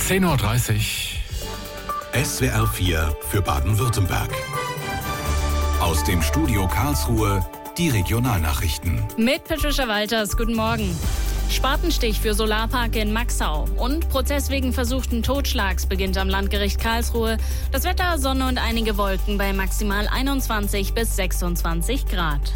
10:30 Uhr. SWR 4 für Baden-Württemberg. Aus dem Studio Karlsruhe die Regionalnachrichten. Mit Patricia Walters, guten Morgen. Spatenstich für Solarpark in Maxau und Prozess wegen versuchten Totschlags beginnt am Landgericht Karlsruhe. Das Wetter, Sonne und einige Wolken bei maximal 21 bis 26 Grad.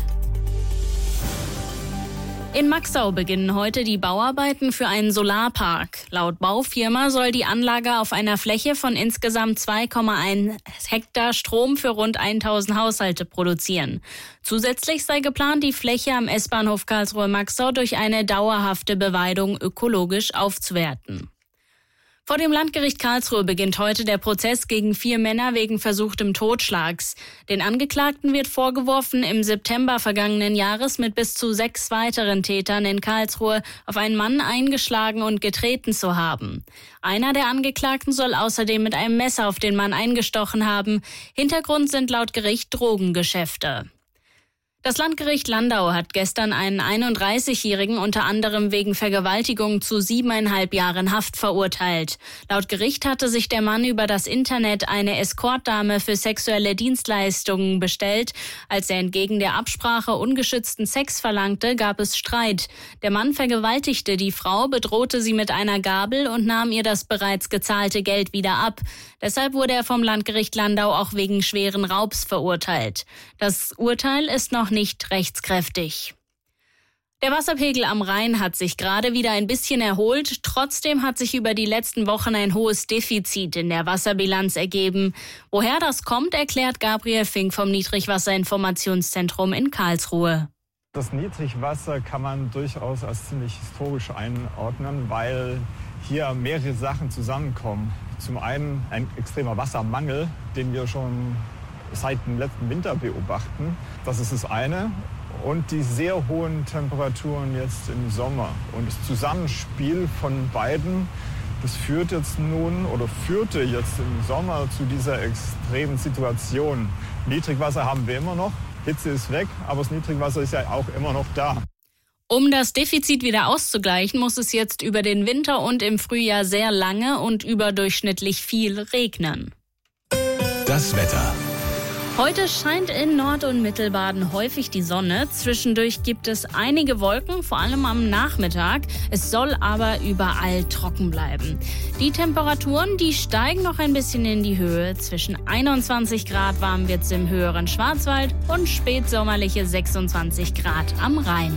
In Maxau beginnen heute die Bauarbeiten für einen Solarpark. Laut Baufirma soll die Anlage auf einer Fläche von insgesamt 2,1 Hektar Strom für rund 1000 Haushalte produzieren. Zusätzlich sei geplant, die Fläche am S-Bahnhof Karlsruhe-Maxau durch eine dauerhafte Beweidung ökologisch aufzuwerten. Vor dem Landgericht Karlsruhe beginnt heute der Prozess gegen 4 Männer wegen versuchtem Totschlags. Den Angeklagten wird vorgeworfen, im September vergangenen Jahres mit bis zu 6 weiteren Tätern in Karlsruhe auf einen Mann eingeschlagen und getreten zu haben. Einer der Angeklagten soll außerdem mit einem Messer auf den Mann eingestochen haben. Hintergrund sind laut Gericht Drogengeschäfte. Das Landgericht Landau hat gestern einen 31-Jährigen unter anderem wegen Vergewaltigung zu 7,5 Jahren Haft verurteilt. Laut Gericht hatte sich der Mann über das Internet eine Escortdame für sexuelle Dienstleistungen bestellt. Als er entgegen der Absprache ungeschützten Sex verlangte, gab es Streit. Der Mann vergewaltigte die Frau, bedrohte sie mit einer Gabel und nahm ihr das bereits gezahlte Geld wieder ab. Deshalb wurde er vom Landgericht Landau auch wegen schweren Raubs verurteilt. Das Urteil ist noch nicht rechtskräftig. Der Wasserpegel am Rhein hat sich gerade wieder ein bisschen erholt. Trotzdem hat sich über die letzten Wochen ein hohes Defizit in der Wasserbilanz ergeben. Woher das kommt, erklärt Gabriel Fink vom Niedrigwasserinformationszentrum in Karlsruhe. Das Niedrigwasser kann man durchaus als ziemlich historisch einordnen, weil hier mehrere Sachen zusammenkommen. Zum einen ein extremer Wassermangel, den wir schon seit dem letzten Winter beobachten. Das ist das eine. Und die sehr hohen Temperaturen jetzt im Sommer. Und das Zusammenspiel von beiden, das führte jetzt im Sommer zu dieser extremen Situation. Niedrigwasser haben wir immer noch, Hitze ist weg, aber das Niedrigwasser ist ja auch immer noch da. Um das Defizit wieder auszugleichen, muss es jetzt über den Winter und im Frühjahr sehr lange und überdurchschnittlich viel regnen. Das Wetter. Heute scheint in Nord- und Mittelbaden häufig die Sonne. Zwischendurch gibt es einige Wolken, vor allem am Nachmittag. Es soll aber überall trocken bleiben. Die Temperaturen, die steigen noch ein bisschen in die Höhe. Zwischen 21 Grad warm wird es im höheren Schwarzwald und spätsommerliche 26 Grad am Rhein.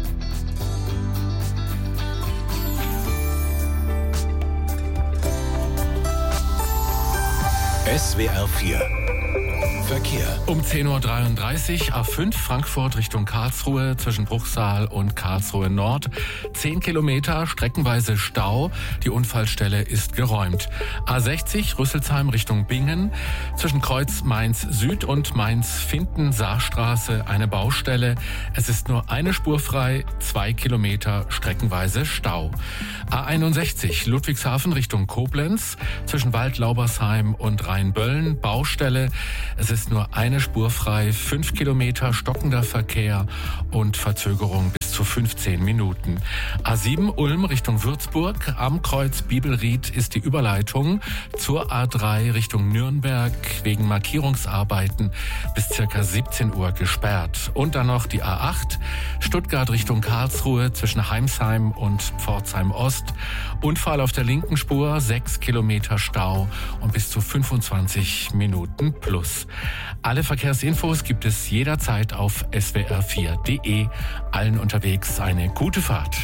SWR 4 Verkehr. Um 10:33 Uhr A5 Frankfurt Richtung Karlsruhe zwischen Bruchsal und Karlsruhe Nord. 10 Kilometer, streckenweise Stau. Die Unfallstelle ist geräumt. A60 Rüsselsheim Richtung Bingen. Zwischen Kreuz Mainz Süd und Mainz Finden-Saarstraße eine Baustelle. Es ist nur eine Spur frei, 2 Kilometer, streckenweise Stau. A61 Ludwigshafen Richtung Koblenz. Zwischen Waldlaubersheim und Rheinböllen Baustelle. Es ist nur eine Spur frei, 5 Kilometer stockender Verkehr und Verzögerung bis zu 15 Minuten. A7 Ulm Richtung Würzburg. Am Kreuz Bibelried ist die Überleitung zur A3 Richtung Nürnberg wegen Markierungsarbeiten bis ca. 17 Uhr gesperrt. Und dann noch die A8 Stuttgart Richtung Karlsruhe zwischen Heimsheim und Pforzheim Ost. Unfall auf der linken Spur, 6 Kilometer Stau und bis zu 25 Minuten plus. Alle Verkehrsinfos gibt es jederzeit auf swr4.de. Allen unterwegs eine gute Fahrt.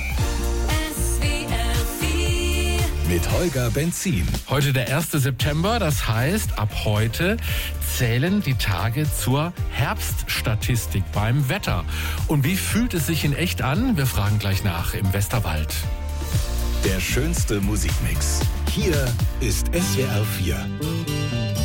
Mit Holger Benzin. Heute der 1. September, das heißt, ab heute zählen die Tage zur Herbststatistik beim Wetter. Und wie fühlt es sich in echt an? Wir fragen gleich nach im Westerwald. Der schönste Musikmix. Hier ist SWR 4.